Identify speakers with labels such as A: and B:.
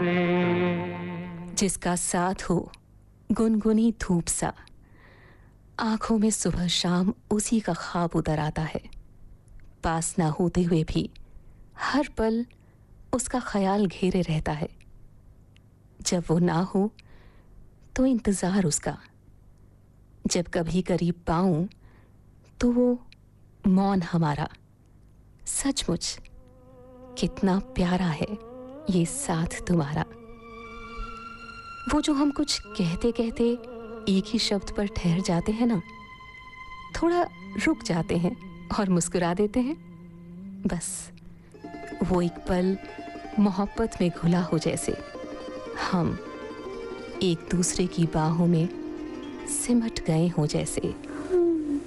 A: जिसका साथ हो गुनगुनी धूप सा, आंखों में सुबह शाम उसी का ख्वाब उतर आता है। पास ना होते हुए भी हर पल उसका ख्याल घेरे रहता है। जब वो ना हो तो इंतज़ार उसका, जब कभी करीब पाऊं तो वो मौन हमारा। सचमुच कितना प्यारा है ये साथ तुम्हारा। वो जो हम कुछ कहते कहते एक ही शब्द पर ठहर जाते हैं ना, थोड़ा रुक जाते हैं और मुस्कुरा देते हैं। बस वो एक पल मोहब्बत में घुला हो, जैसे हम एक दूसरे की बाहों में सिमट गए हों जैसे।